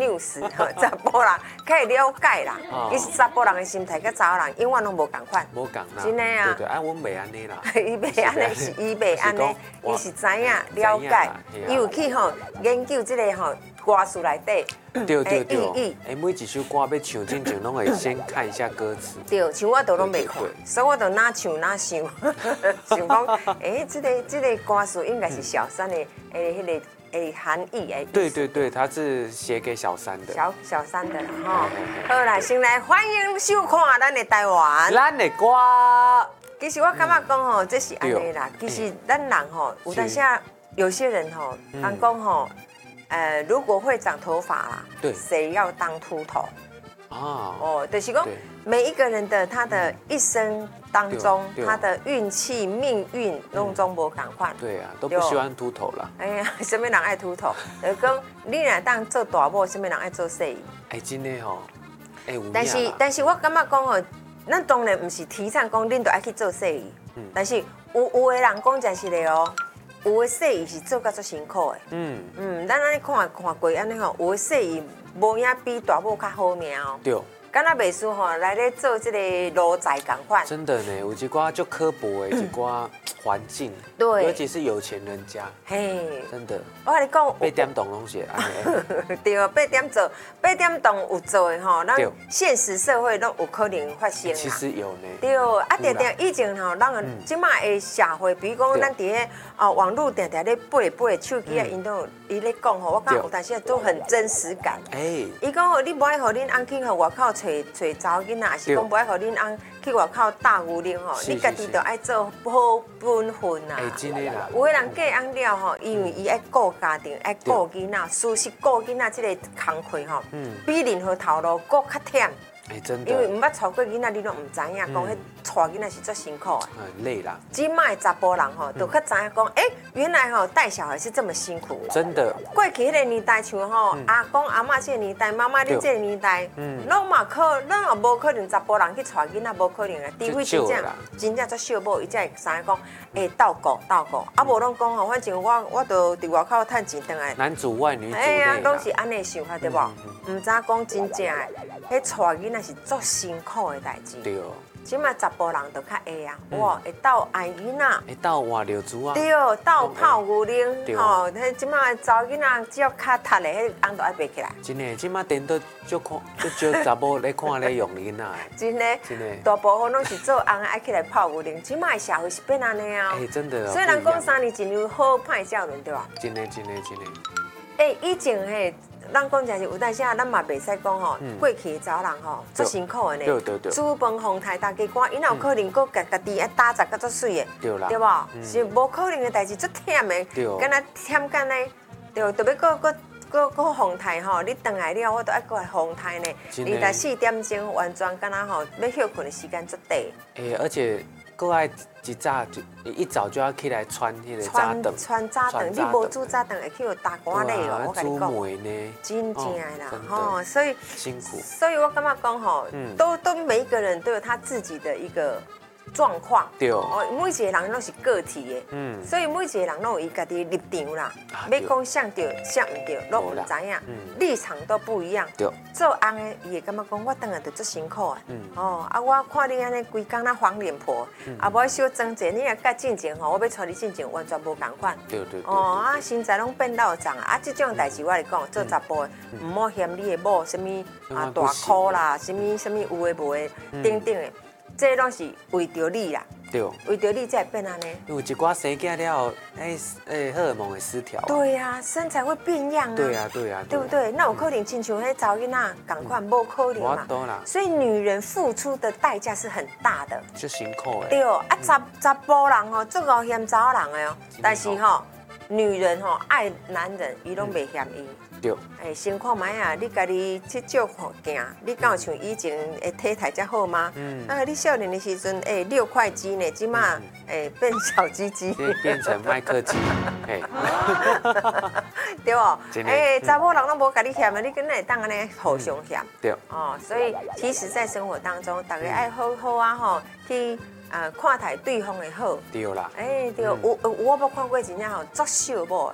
news， 查甫人较会了解啦。其实查甫人的心态甲查某人永远拢无共款。 无共啦。 真的啊。 对，阮袂安尼啦。 伊袂安尼是伊袂安尼，伊是知影了解，伊有去研究这个歌词内底。 对，每一首歌要唱进前，拢会先看一下歌词。 对，像我都拢袂看，所以我都哪唱哪想，想讲，这个歌词应该是小三的，迄个含义诶。 对，它是写给小三的。 小三的啦吼。好啦，先来欢迎收看咱的台湾。 咱的歌。 其实我感觉讲这是安尼啦。其实咱人有当下有些人人讲如果会长头发啦， 对， 谁要当秃头？就是讲每一个人的他的一生当中，他的运气、命运拢总无共款。 对啊，都不喜欢秃头啦。 哎呀，什么人爱秃头？就讲你若当做大某，什么人爱做细姨？ 真的吼， 但是我感觉讲咱当然不是提倡讲恁都爱去做细姨，但是有的人讲真实的哦。有的细姨是做甲足辛苦的，咱安尼看过安尼有的细姨无影比大某较好命哦。 对。 敢若袂输来咧做这个路财共款。 真的呢，有一寡就刻薄的一寡环境， 对， 尤其是有钱人家，嘿，真的。 我跟你讲 8点档拢是安尼。 对，8点档有做的咱现实社会拢有可能发生。 其实有呢。 对，定以前咱即摆的社会，比如讲咱伫个网络定咧背手机啊，因都伊咧讲我感觉有当时都很真实感。伊讲你无爱互恁翁去外口找查某囡仔，还是讲无爱互恁翁去外口打牛奶你家己就爱做好本分啊。 真的啦。 有的人嫁翁了因为伊爱顾家庭，爱顾囡仔，事实顾囡仔这个工课比任何头路搁较忝。 真的。 因为唔捌带过囡仔，你都唔知影，讲迄带囡仔是足辛苦的。 累啦。 今卖查甫人都较知影讲，原来带小孩是这么辛苦。 真的。 过去迄个年代像阿公阿嬷这个年代，妈妈你这个年代，拢也无可能查甫人去带囡仔，无可能的。除非真正足少某，伊才会知影讲，斗顾。无拢讲反正我都伫外口趁钱回来。 男主外女主内啦。 拢是安尼想法对无？唔知讲真正的，迄带囡仔是足辛苦的代志。 对。 即卖查甫人就较会啊，会斗爱囡仔， 会斗换尿珠啊， 对，斗泡牛奶，迄即卖查囡仔只要较踢的，迄翁都爱爬起来。 真的，即卖电脑就少查某咧看咧用囡仔。 真的，大部分拢是做翁爱起来泡牛奶。即卖社会是变安尼啊， 真的。 所以人讲3年一娘好歹少年，对吧？ 真的。 以前咱讲真是有当时咱嘛袂使讲过去查某人足辛苦的呢。 对。 煮饭烘菜，大家赶，伊哪有可能搁家己爱打杂甲足水的？ 对啦， 对无？是无可能的代志，足忝的。敢若忝干呢？对，特别搁烘菜你回来了，我都爱搁来烘菜呢。你在4点钟完全敢若要休困的时间足短。 而且搁爱一早就要起来穿迄个早顿， 穿早顿，你无煮早顿会去有大汗累哦。我跟你讲，真正的啦，所以辛苦。 所以我感觉讲都每一个人都有他自己的一个状况。 对。 每一个人拢是个体的，所以每一个人拢有伊家己立场啦。要讲像对像唔对，拢唔知影，立场都不一样。 对。 做翁的伊会感觉讲，我当然就足辛苦的。我看你安尼规工那黄脸婆，无小装者，你若甲进前我要带你进前完全无共款。 对。 身材拢变老长这种代志我来讲，做查甫的唔好嫌你的某什么大箍啦，什么有的无的，等等的，这拢是为着你啦。对，为着你才会变安尼。 有一寡生囝了，荷尔蒙会失调。 对呀，身材会变样啊。 对呀。 对不对？那有可能亲像迄查某囡仔共款，无可能嘛。所以女人付出的代价是很大的。 就辛苦的。 对查甫人足够嫌查某人的但是女人爱男人，伊拢袂嫌伊。对。先看卖啊，你家己去照看镜，你敢有像以前的体态才好吗？你少年的时阵，6块肌呢，即马变小鸡鸡， 变成麦克鸡， 对不？查某人拢无甲你嫌的，你跟会当安尼互相嫌。 对。 所以其实，在生活当中，大家爱好好啊去。看待对方的好， 对啦， 对，我捌看过真正足少某，